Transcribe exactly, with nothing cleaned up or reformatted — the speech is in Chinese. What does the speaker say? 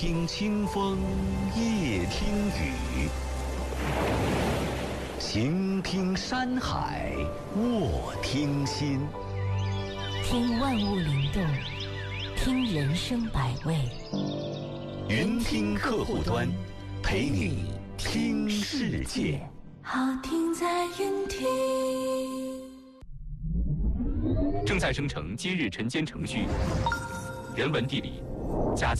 听清风，夜听雨，行听山海，卧听心。 听万物灵动，听人生百味。 云听客户端，陪你听世界。 好听在云听。 正在生成今日晨间程序，人文地理，加